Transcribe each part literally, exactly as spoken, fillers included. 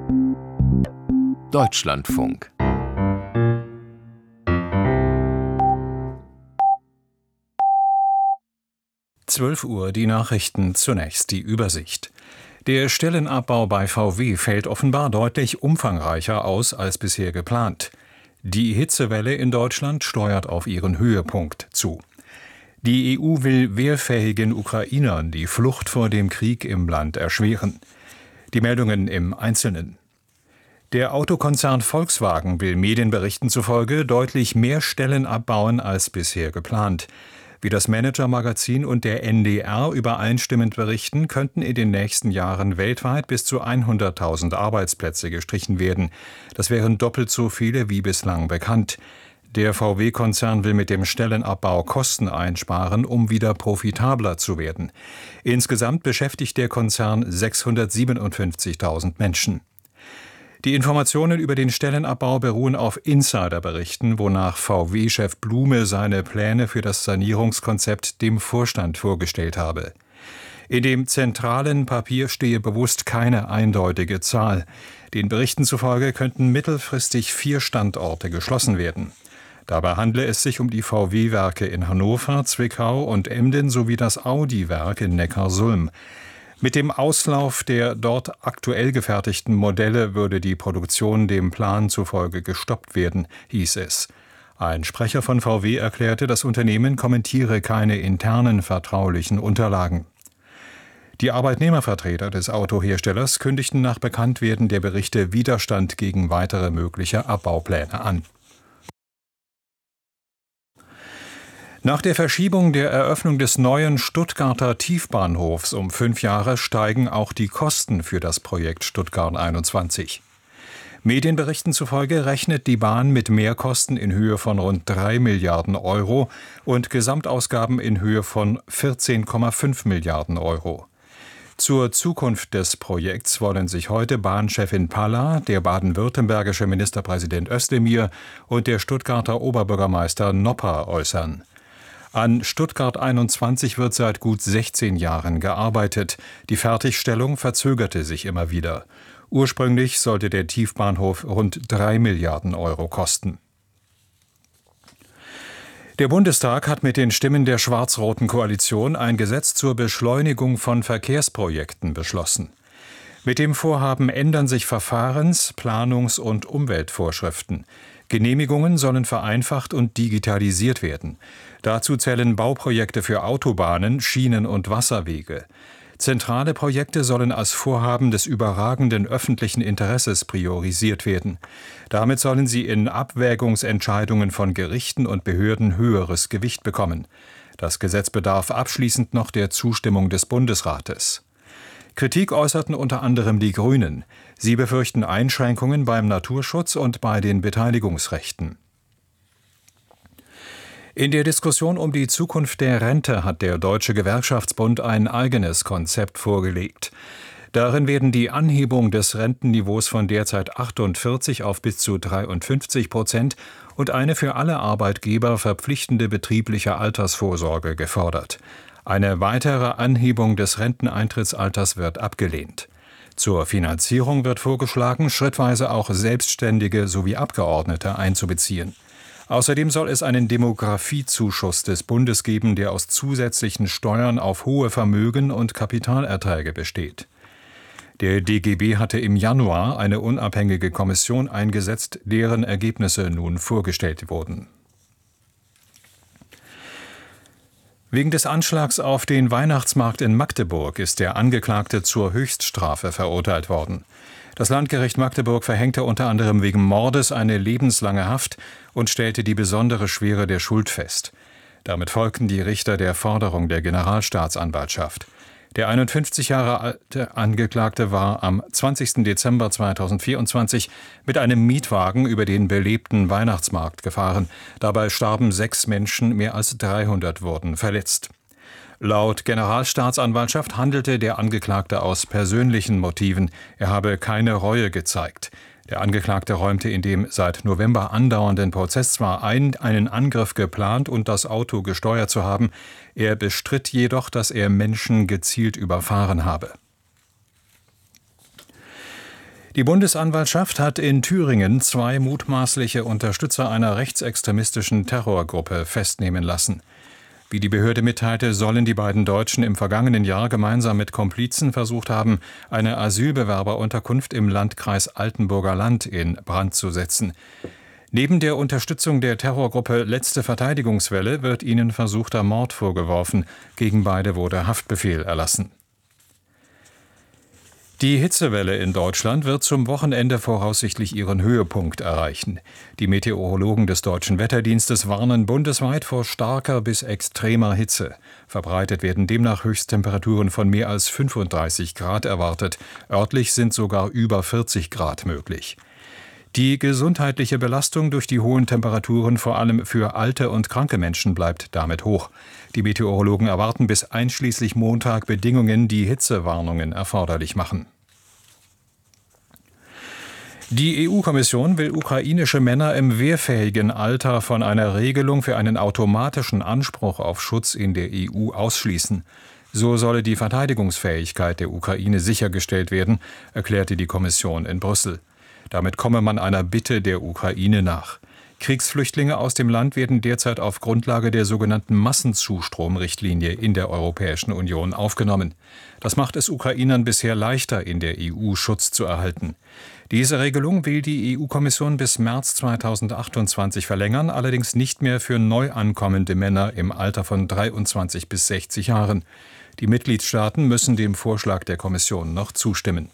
Deutschlandfunk. zwölf Uhr die Nachrichten, zunächst die Übersicht. Der Stellenabbau bei V W fällt offenbar deutlich umfangreicher aus als bisher geplant. Die Hitzewelle in Deutschland steuert auf ihren Höhepunkt zu. Die E U will wehrfähigen Ukrainern die Flucht vor dem Krieg im Land erschweren. Die Meldungen im Einzelnen. Der Autokonzern Volkswagen will Medienberichten zufolge deutlich mehr Stellen abbauen als bisher geplant. Wie das Manager-Magazin und der N D R übereinstimmend berichten, könnten in den nächsten Jahren weltweit bis zu hunderttausend Arbeitsplätze gestrichen werden. Das wären doppelt so viele wie bislang bekannt. Der V W-Konzern will mit dem Stellenabbau Kosten einsparen, um wieder profitabler zu werden. Insgesamt beschäftigt der Konzern sechshundertsiebenundfünfzigtausend Menschen. Die Informationen über den Stellenabbau beruhen auf Insiderberichten, wonach V W-Chef Blume seine Pläne für das Sanierungskonzept dem Vorstand vorgestellt habe. In dem zentralen Papier stehe bewusst keine eindeutige Zahl. Den Berichten zufolge könnten mittelfristig vier Standorte geschlossen werden. Dabei handle es sich um die V W-Werke in Hannover, Zwickau und Emden sowie das Audi-Werk in Neckarsulm. Mit dem Auslauf der dort aktuell gefertigten Modelle würde die Produktion dem Plan zufolge gestoppt werden, hieß es. Ein Sprecher von V W erklärte, das Unternehmen kommentiere keine internen vertraulichen Unterlagen. Die Arbeitnehmervertreter des Autoherstellers kündigten nach Bekanntwerden der Berichte Widerstand gegen weitere mögliche Abbaupläne an. Nach der Verschiebung der Eröffnung des neuen Stuttgarter Tiefbahnhofs um fünf Jahre steigen auch die Kosten für das Projekt Stuttgart einundzwanzig. Medienberichten zufolge rechnet die Bahn mit Mehrkosten in Höhe von rund drei Milliarden Euro und Gesamtausgaben in Höhe von vierzehn Komma fünf Milliarden Euro. Zur Zukunft des Projekts wollen sich heute Bahnchefin Palla, der baden-württembergische Ministerpräsident Özdemir und der Stuttgarter Oberbürgermeister Nopper äußern. An Stuttgart einundzwanzig wird seit gut sechzehn Jahren gearbeitet. Die Fertigstellung verzögerte sich immer wieder. Ursprünglich sollte der Tiefbahnhof rund drei Milliarden Euro kosten. Der Bundestag hat mit den Stimmen der schwarz-roten Koalition ein Gesetz zur Beschleunigung von Verkehrsprojekten beschlossen. Mit dem Vorhaben ändern sich Verfahrens-, Planungs- und Umweltvorschriften. Genehmigungen sollen vereinfacht und digitalisiert werden. Dazu zählen Bauprojekte für Autobahnen, Schienen- und Wasserwege. Zentrale Projekte sollen als Vorhaben des überragenden öffentlichen Interesses priorisiert werden. Damit sollen sie in Abwägungsentscheidungen von Gerichten und Behörden höheres Gewicht bekommen. Das Gesetz bedarf abschließend noch der Zustimmung des Bundesrates. Kritik äußerten unter anderem die Grünen. Sie befürchten Einschränkungen beim Naturschutz und bei den Beteiligungsrechten. In der Diskussion um die Zukunft der Rente hat der Deutsche Gewerkschaftsbund ein eigenes Konzept vorgelegt. Darin werden die Anhebung des Rentenniveaus von derzeit achtundvierzig auf bis zu dreiundfünfzig Prozent und eine für alle Arbeitgeber verpflichtende betriebliche Altersvorsorge gefordert. Eine weitere Anhebung des Renteneintrittsalters wird abgelehnt. Zur Finanzierung wird vorgeschlagen, schrittweise auch Selbstständige sowie Abgeordnete einzubeziehen. Außerdem soll es einen Demografiezuschuss des Bundes geben, der aus zusätzlichen Steuern auf hohe Vermögen und Kapitalerträge besteht. Der D G B hatte im Januar eine unabhängige Kommission eingesetzt, deren Ergebnisse nun vorgestellt wurden. Wegen des Anschlags auf den Weihnachtsmarkt in Magdeburg ist der Angeklagte zur Höchststrafe verurteilt worden. Das Landgericht Magdeburg verhängte unter anderem wegen Mordes eine lebenslange Haft und stellte die besondere Schwere der Schuld fest. Damit folgten die Richter der Forderung der Generalstaatsanwaltschaft. Der einundfünfzig Jahre alte Angeklagte war am zwanzigsten Dezember zweitausendvierundzwanzig mit einem Mietwagen über den belebten Weihnachtsmarkt gefahren. Dabei starben sechs Menschen, mehr als dreihundert wurden verletzt. Laut Generalstaatsanwaltschaft handelte der Angeklagte aus persönlichen Motiven. Er habe keine Reue gezeigt. Der Angeklagte räumte in dem seit November andauernden Prozess zwar ein, einen Angriff geplant und das Auto gesteuert zu haben, er bestritt jedoch, dass er Menschen gezielt überfahren habe. Die Bundesanwaltschaft hat in Thüringen zwei mutmaßliche Unterstützer einer rechtsextremistischen Terrorgruppe festnehmen lassen. Wie die Behörde mitteilte, sollen die beiden Deutschen im vergangenen Jahr gemeinsam mit Komplizen versucht haben, eine Asylbewerberunterkunft im Landkreis Altenburger Land in Brand zu setzen. Neben der Unterstützung der Terrorgruppe Letzte Verteidigungswelle wird ihnen versuchter Mord vorgeworfen. Gegen beide wurde Haftbefehl erlassen. Die Hitzewelle in Deutschland wird zum Wochenende voraussichtlich ihren Höhepunkt erreichen. Die Meteorologen des Deutschen Wetterdienstes warnen bundesweit vor starker bis extremer Hitze. Verbreitet werden demnach Höchsttemperaturen von mehr als fünfunddreißig Grad erwartet. Örtlich sind sogar über vierzig Grad möglich. Die gesundheitliche Belastung durch die hohen Temperaturen vor allem für alte und kranke Menschen bleibt damit hoch. Die Meteorologen erwarten bis einschließlich Montag Bedingungen, die Hitzewarnungen erforderlich machen. Die E U-Kommission will ukrainische Männer im wehrfähigen Alter von einer Regelung für einen automatischen Anspruch auf Schutz in der E U ausschließen. So solle die Verteidigungsfähigkeit der Ukraine sichergestellt werden, erklärte die Kommission in Brüssel. Damit komme man einer Bitte der Ukraine nach. Kriegsflüchtlinge aus dem Land werden derzeit auf Grundlage der sogenannten Massenzustromrichtlinie in der Europäischen Union aufgenommen. Das macht es Ukrainern bisher leichter, in der E U Schutz zu erhalten. Diese Regelung will die E U-Kommission bis März zweitausendachtundzwanzig verlängern, allerdings nicht mehr für neu ankommende Männer im Alter von dreiundzwanzig bis sechzig Jahren. Die Mitgliedstaaten müssen dem Vorschlag der Kommission noch zustimmen.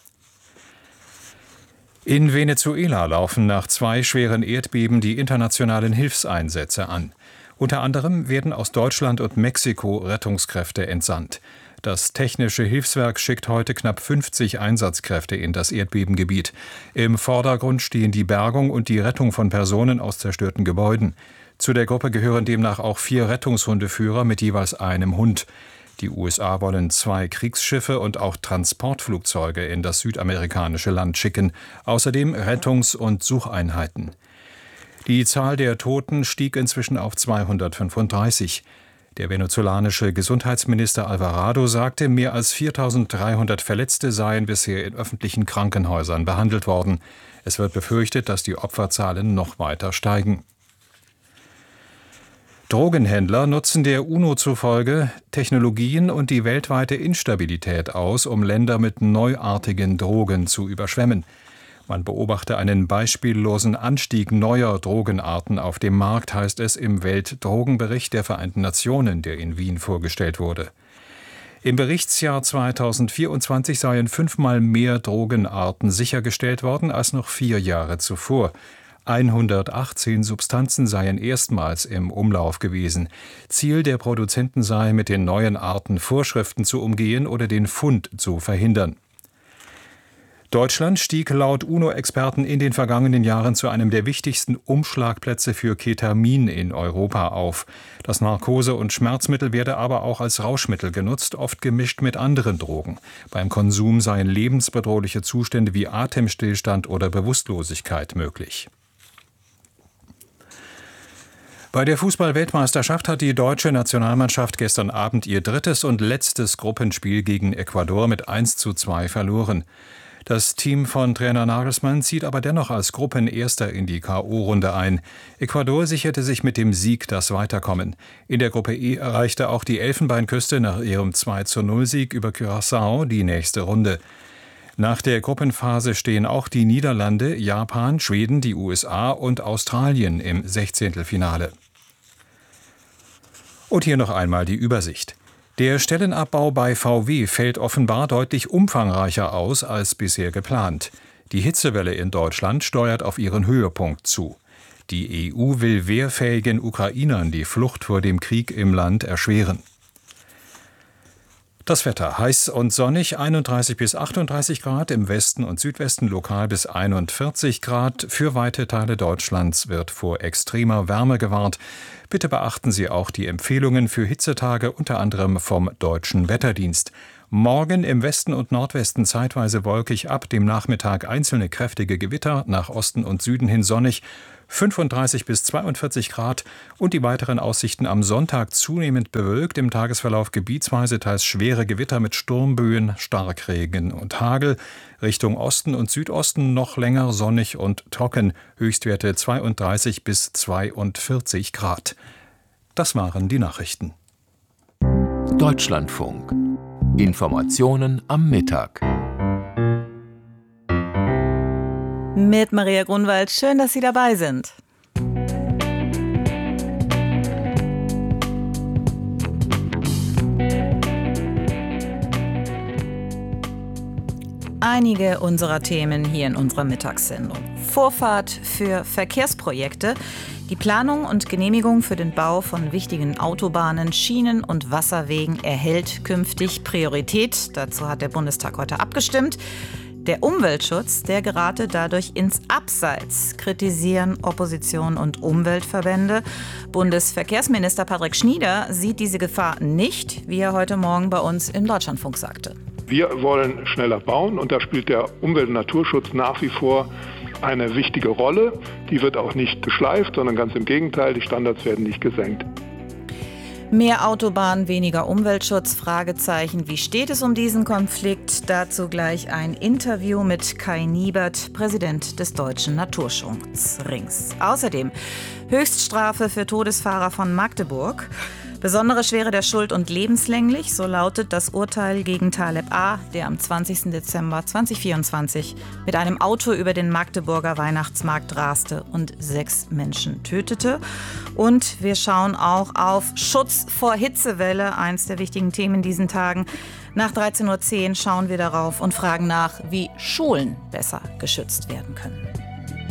In Venezuela laufen nach zwei schweren Erdbeben die internationalen Hilfseinsätze an. Unter anderem werden aus Deutschland und Mexiko Rettungskräfte entsandt. Das Technische Hilfswerk schickt heute knapp fünfzig Einsatzkräfte in das Erdbebengebiet. Im Vordergrund stehen die Bergung und die Rettung von Personen aus zerstörten Gebäuden. Zu der Gruppe gehören demnach auch vier Rettungshundeführer mit jeweils einem Hund. Die U S A wollen zwei Kriegsschiffe und auch Transportflugzeuge in das südamerikanische Land schicken, außerdem Rettungs- und Sucheinheiten. Die Zahl der Toten stieg inzwischen auf zweihundertfünfunddreißig. Der venezolanische Gesundheitsminister Alvarado sagte, mehr als viertausenddreihundert Verletzte seien bisher in öffentlichen Krankenhäusern behandelt worden. Es wird befürchtet, dass die Opferzahlen noch weiter steigen. Drogenhändler nutzen der UNO zufolge Technologien und die weltweite Instabilität aus, um Länder mit neuartigen Drogen zu überschwemmen. Man beobachte einen beispiellosen Anstieg neuer Drogenarten auf dem Markt, heißt es im Weltdrogenbericht der Vereinten Nationen, der in Wien vorgestellt wurde. Im Berichtsjahr zweitausendvierundzwanzig seien fünfmal mehr Drogenarten sichergestellt worden als noch vier Jahre zuvor. hundertachtzehn Substanzen seien erstmals im Umlauf gewesen. Ziel der Produzenten sei, mit den neuen Arten Vorschriften zu umgehen oder den Fund zu verhindern. Deutschland stieg laut UNO-Experten in den vergangenen Jahren zu einem der wichtigsten Umschlagplätze für Ketamin in Europa auf. Das Narkose- und Schmerzmittel werde aber auch als Rauschmittel genutzt, oft gemischt mit anderen Drogen. Beim Konsum seien lebensbedrohliche Zustände wie Atemstillstand oder Bewusstlosigkeit möglich. Bei der Fußball-Weltmeisterschaft hat die deutsche Nationalmannschaft gestern Abend ihr drittes und letztes Gruppenspiel gegen Ecuador mit eins zu zwei verloren. Das Team von Trainer Nagelsmann zieht aber dennoch als Gruppenerster in die K O-Runde ein. Ecuador sicherte sich mit dem Sieg das Weiterkommen. In der Gruppe E erreichte auch die Elfenbeinküste nach ihrem zwei zu null Sieg über Curaçao die nächste Runde. Nach der Gruppenphase stehen auch die Niederlande, Japan, Schweden, die U S A und Australien im Sechzehntelfinale. Und hier noch einmal die Übersicht. Der Stellenabbau bei V W fällt offenbar deutlich umfangreicher aus als bisher geplant. Die Hitzewelle in Deutschland steuert auf ihren Höhepunkt zu. Die E U will wehrfähigen Ukrainern die Flucht vor dem Krieg im Land erschweren. Das Wetter: heiß und sonnig, einunddreißig bis achtunddreißig Grad, im Westen und Südwesten lokal bis einundvierzig Grad. Für weite Teile Deutschlands wird vor extremer Wärme gewarnt. Bitte beachten Sie auch die Empfehlungen für Hitzetage, unter anderem vom Deutschen Wetterdienst. Morgen im Westen und Nordwesten zeitweise wolkig, ab dem Nachmittag einzelne kräftige Gewitter, nach Osten und Süden hin sonnig, fünfunddreißig bis zweiundvierzig Grad und die weiteren Aussichten am Sonntag zunehmend bewölkt, im Tagesverlauf gebietsweise teils schwere Gewitter mit Sturmböen, Starkregen und Hagel, Richtung Osten und Südosten noch länger sonnig und trocken, Höchstwerte zweiunddreißig bis zweiundvierzig Grad. Das waren die Nachrichten. Deutschlandfunk. Informationen am Mittag. Mit Maria Grunwald, schön, dass Sie dabei sind. Einige unserer Themen hier in unserer Mittagssendung. Vorfahrt für Verkehrsprojekte. Die Planung und Genehmigung für den Bau von wichtigen Autobahnen, Schienen und Wasserwegen erhält künftig Priorität. Dazu hat der Bundestag heute abgestimmt. Der Umweltschutz, der gerate dadurch ins Abseits, kritisieren Opposition und Umweltverbände. Bundesverkehrsminister Patrick Schnieder sieht diese Gefahr nicht, wie er heute Morgen bei uns im Deutschlandfunk sagte. Wir wollen schneller bauen und da spielt der Umwelt- und Naturschutz nach wie vor eine wichtige Rolle. Die wird auch nicht geschleift, sondern ganz im Gegenteil, die Standards werden nicht gesenkt. Mehr Autobahn, weniger Umweltschutz, Fragezeichen. Wie steht es um diesen Konflikt? Dazu gleich ein Interview mit Kai Niebert, Präsident des Deutschen Naturschutzrings. Außerdem Höchststrafe für Todesfahrer von Magdeburg. Besondere Schwere der Schuld und lebenslänglich, so lautet das Urteil gegen Taleb A., der am zwanzigsten Dezember zweitausendvierundzwanzig mit einem Auto über den Magdeburger Weihnachtsmarkt raste und sechs Menschen tötete. Und wir schauen auch auf Schutz vor Hitzewelle, eins der wichtigen Themen in diesen Tagen. Nach dreizehn Uhr zehn schauen wir darauf und fragen nach, wie Schulen besser geschützt werden können.